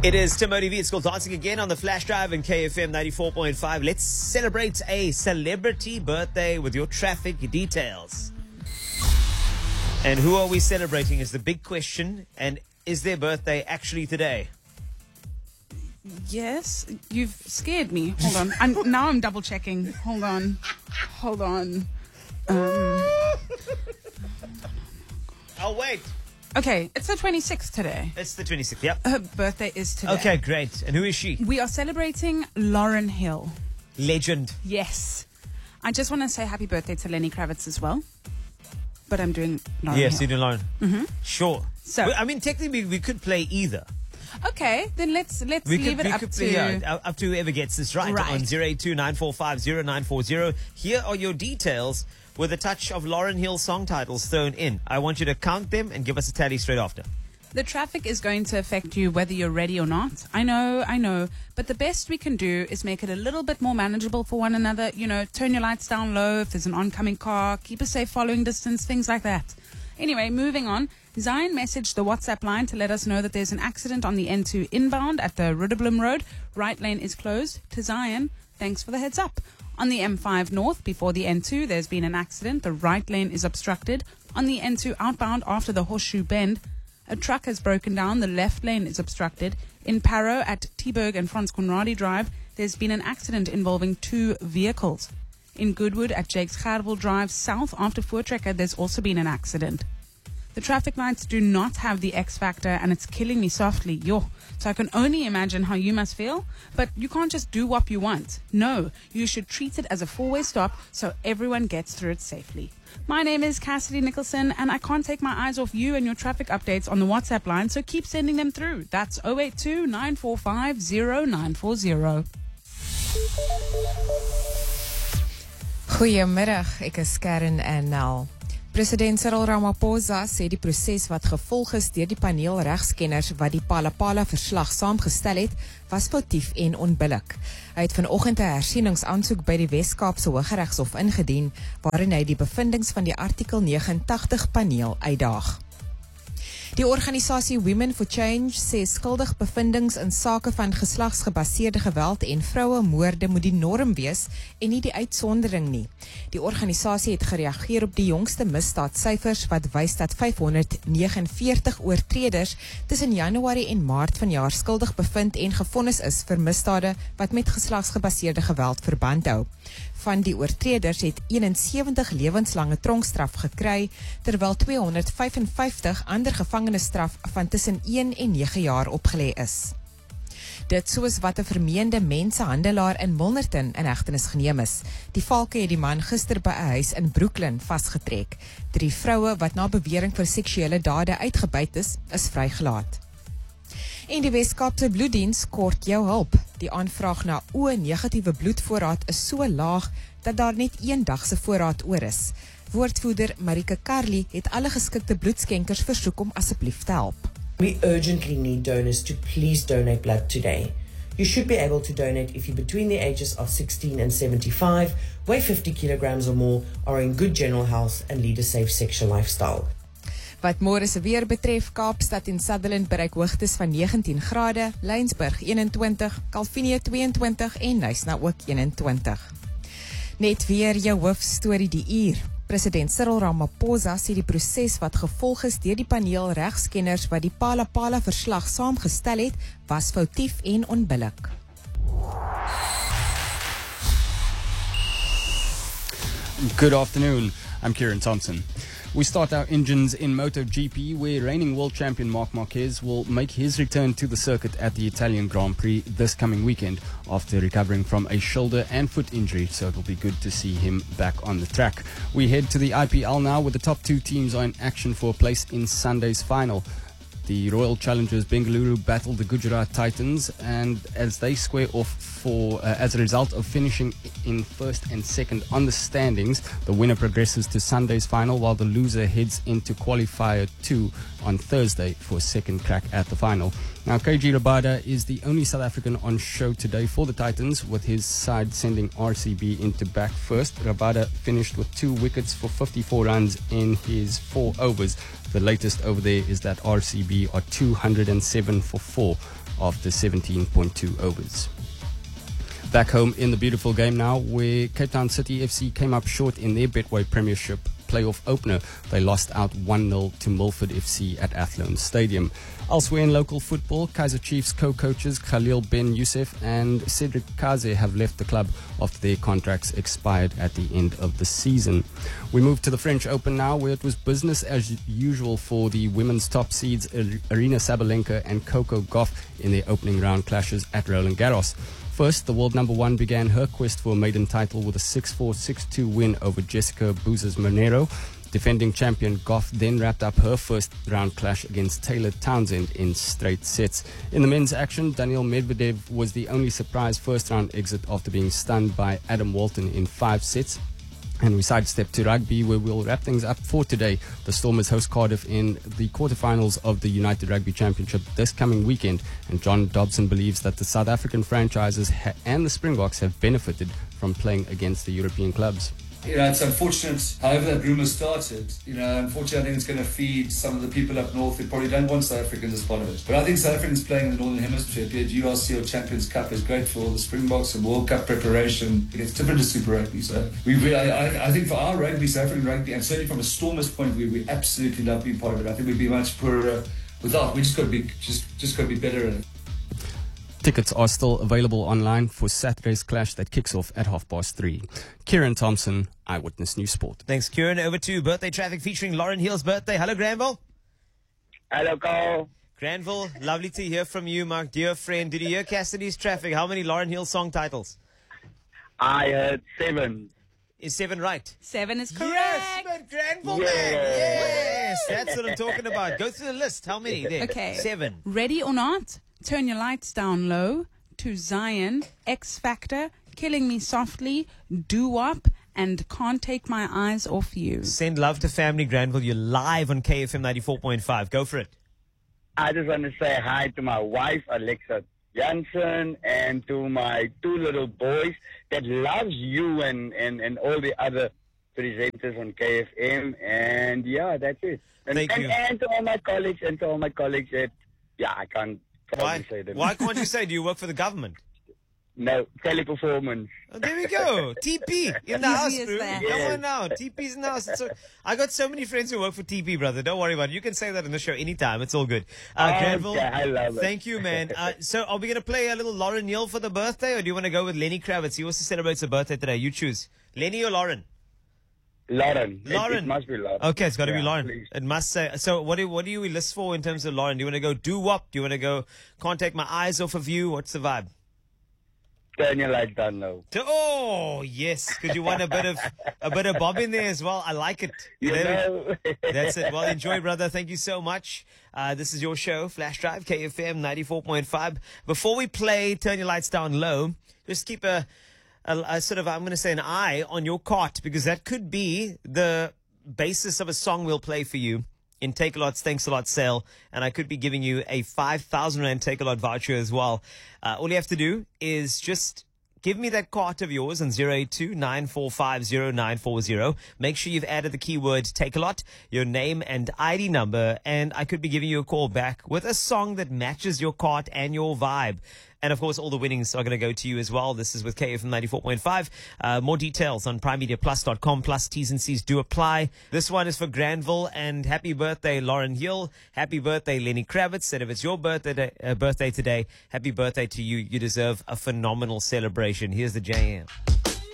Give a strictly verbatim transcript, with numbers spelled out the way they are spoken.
It is Timothy V. It's called Dancing Again on the Flash Drive in K F M ninety-four point five. Let's celebrate a celebrity birthday with your traffic details. And who are we celebrating is the big question. And is their birthday actually today? Yes, you've scared me. Hold on. I'm, now I'm double checking. Hold on. Hold on. Um, I'll wait. okay, it's the twenty-sixth today. It's the twenty-sixth, yep. Her birthday is today. Okay, great. And who is she? We are celebrating Lauryn Hill. Legend. Yes. I just want to say happy birthday to Lenny Kravitz as well. But I'm doing Lauryn Yes, Hill. you do Lauren. Mm-hmm. Sure. So- Well, I mean, technically, we, we could play either. Okay, then let's let's We leave could, it we up could to... play, yeah, up to whoever gets this right, Right. on zero eight two nine four five zero nine four zero. Here are your details with a touch of Lauryn Hill song titles thrown in. I want you to count them and give us a tally straight after. The traffic is going to affect you whether you're ready or not. I know, I know. But the best we can do is make it a little bit more manageable for one another. You know, turn your lights down low if there's an oncoming car. Keep a safe following distance, things like that. Anyway, moving on. Zion messaged the WhatsApp line to let us know that there's an accident on the N two inbound at the Rudderblom Road. Right lane is closed. To Zion, thanks for the heads up. On the M five north, before the N two, there's been an accident. The right lane is obstructed. On the N two outbound after the Horseshoe Bend, a truck has broken down. The left lane is obstructed. In Parow at Teberg and Franz Conradi Drive, there's been an accident involving two vehicles. In Goodwood at Jakes Gerwel Drive south after Voortrekker, there's also been an accident. The traffic lights do not have the X factor and it's killing me softly. Yo. So I can only imagine how you must feel. But you can't just do what you want. No, you should treat it as a four-way stop so everyone gets through it safely. My name is Cassidy Nicholson and I can't take my eyes off you and your traffic updates on the WhatsApp line, so keep sending them through. That's zero eight two nine four five zero nine four zero. Goeiemiddag, ek is Karen Nel. President Cyril Ramaphosa sê die proses wat gevolg is deur die paneel regskenners wat die Palapala verslag saamgestel het, was foutief en onbillik. Hy het vanoggend 'n hersieningsaansoek by die Wes-Kaapse Hooggeregshof ingedien, waarin hy die bevindinge van die artikel negentig paneel uitdaag. Die organisasie Women for Change sê skuldig bevindings in sake van geslagsgebaseerde geweld en vrouemoorde moet die norm wees en nie die uitsondering nie. Die organisasie het gereageer op die jongste misdaadsyfers wat wys dat vyfhonderdnegenenveertig oortreders tussen Januarie en Maart vanjaar skuldig bevind en gefonnis is vir misdade wat met geslagsgebaseerde geweld verband hou. Van die oortreders het eenensewentig lewenslange tronkstraf gekry, terwyl tweehonderdvyfenvyftig ander gevangenisstraf van tussen een en nege jaar opgelê is. Dit soos wat 'n vermeende mensehandelaar in Milnerton in hegtenis geneem is. Die valke het die man gister by 'n huis in Brooklyn vasgetrek. Drie vroue wat na bewering vir seksuele dade uitgebuit is, is vrygelaat. En die Wes-Kaapse Bloeddiens kort jou hulp. Die aanvraag na O-negatiewe bloedvoorraad is so laag dat daar net een dag se voorraad oor is. Woordvoerder Marike Carly het alle geskikte bloedskenkers versoek om asseblief te help. We urgently need donors to please donate blood today. You should be able to donate if you're between the ages of sixteen and seventy-five, weigh fifty kilograms or more, are in good general health and lead a safe sexual lifestyle. Wat môre se weer betref, Kaapstad en Sutherland bereik hoogtes van negentien grade, Laingsburg eenentwintig, Kalvinia tweeëntwintig en Nyasa ook eenentwintig. Net weer jou hoofstorie die uur. President Cyril Ramaphosa sê die proses wat gevolg is deur die paneel regskenners wat die Palapala verslag saamgestel het, was foutief en onbillik. Good afternoon, I'm Kieran Thompson. We start our engines in MotoGP, where reigning world champion Marc Marquez will make his return to the circuit at the Italian Grand Prix this coming weekend after recovering from a shoulder and foot injury, so it will be good to see him back on the track. We head to the I P L now, with the top two teams are in action for a place in Sunday's final. The Royal Challengers Bengaluru battle the Gujarat Titans, and as they square off for uh, as a result of finishing in first and second on the standings, the winner progresses to Sunday's final, while the loser heads into qualifier two on Thursday for a second crack at the final. Now, K G Rabada is the only South African on show today for the Titans, with his side sending R C B into back first. Rabada finished with two wickets for fifty-four runs in his four overs. The latest over there is that R C B are two hundred seven for four. after seventeen point two overs. Back home in the beautiful game now, where Cape Town City F C came up short in their Betway Premiership playoff opener. They lost out one nil to Milford F C at Athlone Stadium. Elsewhere in local football, Kaizer Chiefs co-coaches Khalil Ben Youssef and Cedric Kaze have left the club after their contracts expired at the end of the season. We move to the French Open now, where it was business as usual for the women's top seeds Arina Sabalenka and Coco Gauff in their opening round clashes at Roland Garros. First, the world number one began her quest for a maiden title with a six four, six two win over Jessica Bouzes Monero. Defending champion Gauff then wrapped up her first round clash against Taylor Townsend in straight sets. In the men's action, Daniil Medvedev was the only surprise first round exit after being stunned by Adam Walton in five sets. And we sidestep to rugby, where we'll wrap things up for today. The Stormers host Cardiff in the quarterfinals of the United Rugby Championship this coming weekend. And John Dobson believes that the South African franchises ha- and the Springboks have benefited from playing against the European clubs. You know, it's unfortunate, however that rumour started, you know, unfortunately I think it's going to feed some of the people up north who probably don't want South Africans as part of it. But I think South Africans playing in the Northern Hemisphere, be it U R C or Champions Cup, is great for the Springboks and World Cup preparation. It's different to Super Rugby. So we really, I, I think for our rugby, South African rugby, and certainly from a Stormers point of view, we absolutely love being part of it. I think we'd be much poorer without. We just got to be, just, just got to be better at it. Tickets are still available online for Saturday's clash that kicks off at half past three. Kieran Thompson, Eyewitness News Sport. Thanks, Kieran. Over to birthday traffic featuring Lauren Hill's birthday. Hello, Granville. Hello, Carl. Granville, lovely to hear from you, my dear friend. Did you hear Cassidy's traffic? How many Lauren Hill song titles? I heard seven. Is seven right? Seven is correct. Yes, but Granville, Yeah. man. Yes, that's what I'm talking about. Go through the list. How many there? Okay. Seven. Ready or not? Turn your lights down low. To Zion, X Factor, Killing Me Softly, Doo Wop, and Can't Take My Eyes Off You. Send love to family, Granville. You're live on K F M ninety-four point five. Go for it. I just want to say hi to my wife, Alexa Jansen, and to my two little boys that loves you and, and, and all the other presenters on K F M. And yeah, that's it. And, Thank and, you. and to all my colleagues and to all my colleagues that, yeah, I can't probably Why, say them. why can't you say, do you work for the government? No, teleperformance. Oh, there we go. T P in the house, Easy as bro. that. Come Yes. on now. T P's in the house. It's so, I got so many friends who work for T P, brother. Don't worry about it. You can say that in the show anytime. It's all good. Uh, Okay, Granville, I love it. thank you, man. Uh, so are we going to play a little Lauren Hill for the birthday, or do you want to go with Lenny Kravitz? He also celebrates a birthday today. You choose. Lenny or Lauren? Lauren. It- Lauren. It, must be Lauren. Okay, it's got to be Yeah, Lauren. please. It must say. So what do, what do you list for in terms of Lauren? Do you want to go Doo Wop? Do you want to go Can't Take My Eyes Off of You? What's the vibe? Turn your lights down low. To- Oh, yes, because you want a bit of a bit of Bob in there as well. I like it. You There we- know? That's it. Well, enjoy, brother. Thank you so much. Uh, this is your show, Flash Drive, K F M ninety-four point five. Before we play Turn Your Lights Down Low, just keep a, a, a sort of, I'm going to say, an eye on your cart, because that could be the basis of a song we'll play for you in Take A Lot's Thanks A Lot sale, and I could be giving you a five thousand rand Take A Lot voucher as well. Uh, all you have to do is just give me that cart of yours on zero eight two, nine four five, zero nine four zero. Make sure you've added the keyword Take A Lot, your name and I D number, and I could be giving you a call back with a song that matches your cart and your vibe. And of course, all the winnings are going to go to you as well. This is with K F M ninety-four point five. Uh, more details on prime media plus dot com. Plus T's and C's do apply. This one is for Granville. And happy birthday, Lauren Hill. Happy birthday, Lenny Kravitz. And if it's your birthday, uh, birthday today, happy birthday to you. You deserve a phenomenal celebration. Here's the J M.